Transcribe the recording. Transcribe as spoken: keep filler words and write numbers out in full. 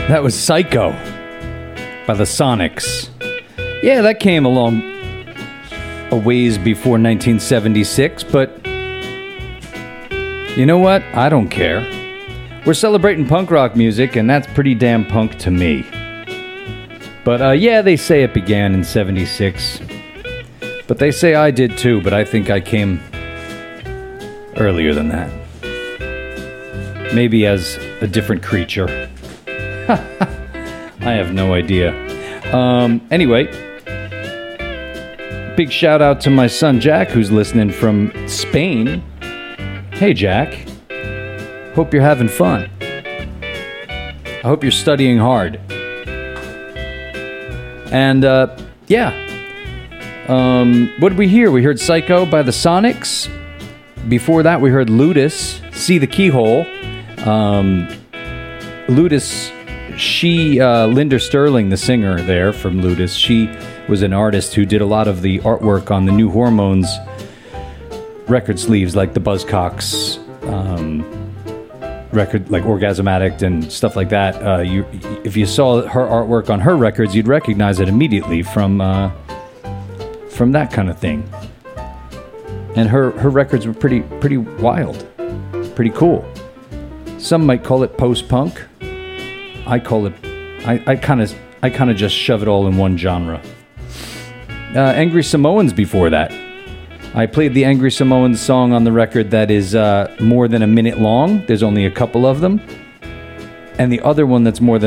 That was Psycho by the Sonics. Yeah, that came along a ways before nineteen seventy-six, but you know what? I don't care. We're celebrating punk rock music, and that's pretty damn punk to me. But uh, yeah, they say it began in seventy-six. But they say I did too, but I think I came earlier than that. Maybe as a different creature. I have no idea. Um, anyway, big shout out to my son Jack, who's listening from Spain. Hey Jack, hope you're having fun. I hope you're studying hard. And uh, yeah, um, what did we hear? We heard Psycho by the Sonics. Before that, we heard Ludus, See the Keyhole. Um, Ludus, she, uh, Linda Sterling, the singer there from Ludus, she was an artist who did a lot of the artwork on the New Hormones record sleeves, like the Buzzcocks um, record, like Orgasm Addict and stuff like that. Uh, you, if you saw her artwork on her records, you'd recognize it immediately from uh, from that kind of thing. And her, her records were pretty pretty wild, pretty cool. Some might call it post-punk. I call it, I kind of I kind of just shove it all in one genre. Uh, Angry Samoans before that. I played the Angry Samoans song on the record that is uh, more than a minute long. There's only a couple of them. And the other one that's more than